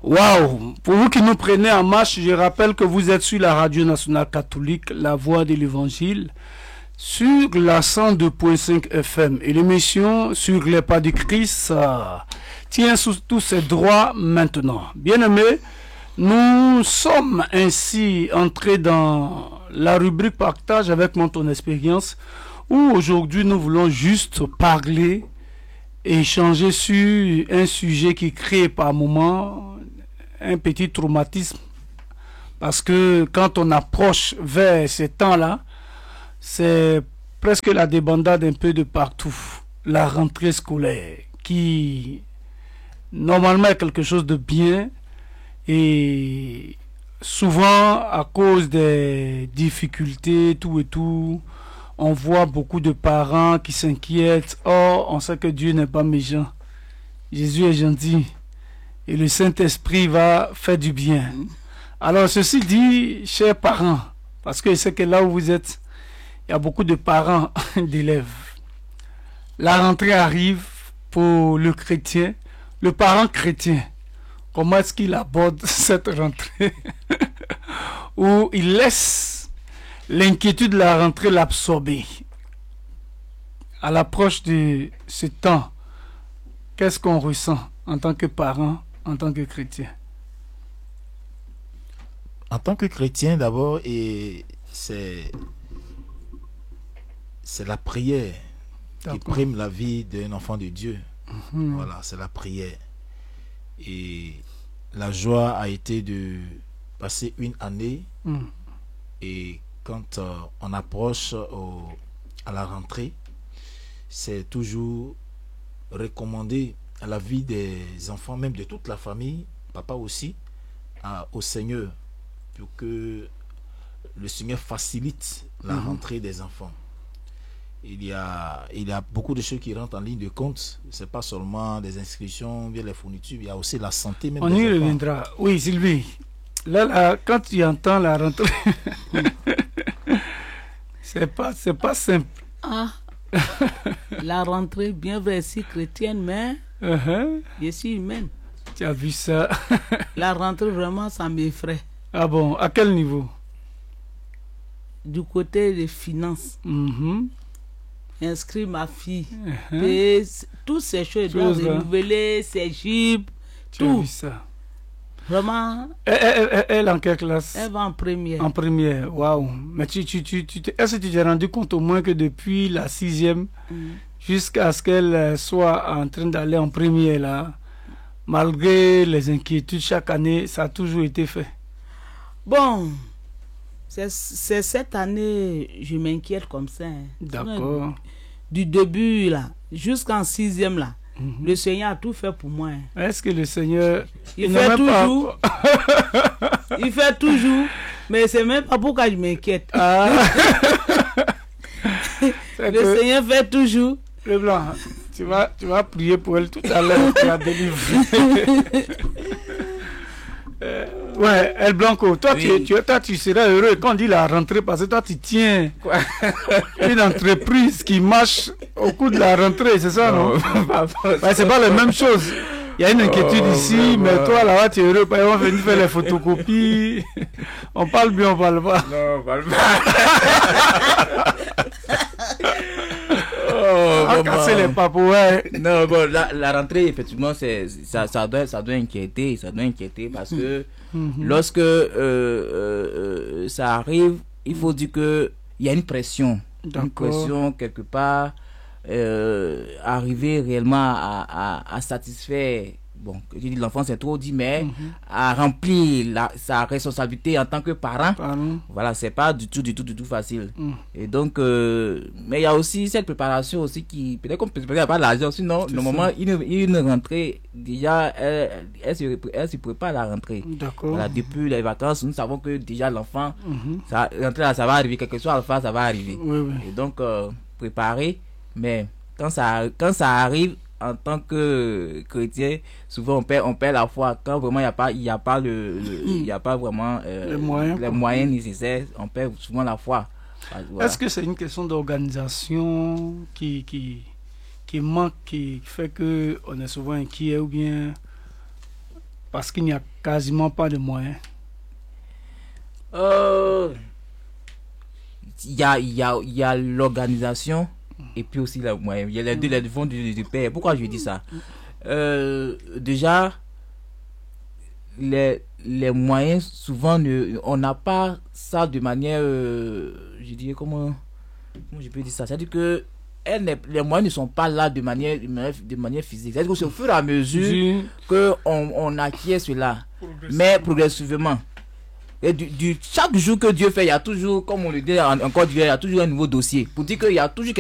Waouh! Pour vous qui nous prenez en marche, je rappelle que vous êtes sur la Radio Nationale Catholique, La Voix de l'Évangile, sur la 102.5 FM. Et l'émission sur les pas du Christ tient sous tous ses droits maintenant. Bien-aimés, nous sommes ainsi entrés dans la rubrique Partage avec mon ton expérience, où aujourd'hui nous voulons juste parler et échanger sur un sujet qui crée par moments un petit traumatisme. Parce que quand on approche vers ces temps-là, c'est presque la débandade un peu de partout. La rentrée scolaire, qui normalement est quelque chose de bien, et souvent à cause des difficultés, tout et tout, on voit beaucoup de parents qui s'inquiètent. Or, on sait que Dieu n'est pas méchant. Jésus est gentil. Et le Saint-Esprit va faire du bien. Alors, ceci dit, chers parents, parce que je sais que là où vous êtes, il y a beaucoup de parents d'élèves. La rentrée arrive pour le chrétien, le parent chrétien. Comment est-ce qu'il aborde cette rentrée où il laisse l'inquiétude de la rentrée l'absorber? À l'approche de ce temps, qu'est-ce qu'on ressent en tant que parent, en tant que chrétien? En tant que chrétien, d'abord, c'est la prière qui prime la vie d'un enfant de Dieu. Voilà, c'est la prière. Et la joie a été de passer une année. Et quand on approche à la rentrée, c'est toujours recommandé à la vie des enfants, même de toute la famille, papa aussi, au Seigneur, pour que le Seigneur facilite la rentrée des enfants. Il y a beaucoup de choses qui rentrent en ligne de compte. C'est pas seulement des inscriptions, bien les fournitures, il y a aussi la santé même. On y reviendra. Oui, Sylvie. Là, quand tu entends la rentrée, c'est pas simple. La rentrée, bien vrai, si chrétienne, mais je suis humaine. Tu as vu ça? La rentrée, vraiment, ça m'effraie. Ah bon? À quel niveau? Du côté des finances. Inscrire ma fille, payer toutes ces choses, doivent renouveler ses jupes, tout. Tu as vu ça? Vraiment. Elle en quelle classe? Elle va en première. En première, waouh. Mais est-ce que tu t'es rendu compte au moins que depuis la 6e jusqu'à ce qu'elle soit en train d'aller en première là, malgré les inquiétudes chaque année, ça a toujours été fait? Bon, c'est cette année, je m'inquiète comme ça. D'accord. Du début là, jusqu'en 6e là. Le Seigneur a tout fait pour moi. Est-ce que le Seigneur... Il fait toujours. Il fait toujours. Mais c'est même pas pourquoi je m'inquiète. Le Seigneur fait toujours. Le blanc, tu vas prier pour elle tout à l'heure. Tu vas délivrer. Ouais, El Blanco, toi, oui. tu serais heureux quand on dit la rentrée, parce que toi tu tiens une entreprise qui marche au cours de la rentrée, c'est ça, non? C'est pas la même chose. Il y a une inquiétude ici, mais toi là-bas tu es heureux, on va venir faire les photocopies. On parle bien, on parle pas. Non, on parle pas. Casser les papous, ouais. Non, bon, la rentrée, effectivement, ça doit inquiéter, parce que lorsque ça arrive, il faut dire que il y a une pression. Une pression quelque part, arriver réellement à satisfaire, bon, je dis l'enfant c'est trop dit, mais à remplir sa responsabilité en tant que parent. Voilà, c'est pas du tout facile. Et donc, mais il y a aussi cette préparation aussi qui, peut-être qu'on peut se préparer pas l'argent, sinon, normalement, une rentrée, déjà, elle se prépare à la rentrée. Voilà, depuis les vacances, nous savons que déjà l'enfant, ça va arriver, quelque chose à faire, ça va arriver. Et donc, préparer, mais quand ça arrive, en tant que chrétien, souvent on perd la foi. Quand vraiment il y a pas vraiment les moyens nécessaires, on perd souvent la foi. Voilà. Est-ce que c'est une question d'organisation qui manque, qui fait que on est souvent inquiet, ou bien parce qu'il n'y a quasiment pas de moyens. Il y a l'organisation et puis aussi les moyens. Il y a les deux, les fonds du pair. Pourquoi je dis ça? Déjà, les moyens, souvent, on n'a pas ça de manière, je dirais, comment je peux dire ça? C'est-à-dire que les moyens ne sont pas là de manière physique. C'est-à-dire que c'est au fur et à mesure qu'on acquiert cela, mais progressivement. Et chaque jour que Dieu fait, il y a toujours, comme on le dit encore, il y a toujours un nouveau dossier. Pour dire qu'il y a toujours